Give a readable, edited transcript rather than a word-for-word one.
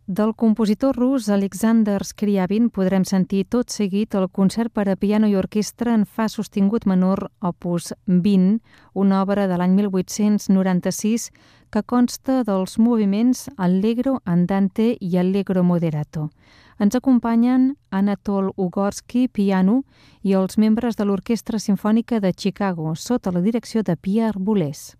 Del compositor rus Alexander Scriabin podrem sentir tot seguit el concert per a piano i orquestra en fa sostingut menor opus 20, una obra de l'any 1896 que consta dels moviments Allegro andante i Allegro moderato. Ens acompanyen Anatol Ugorsky, piano, i els membres de l'Orquestra Simfònica de Chicago, sota la direcció de Pierre Boulez.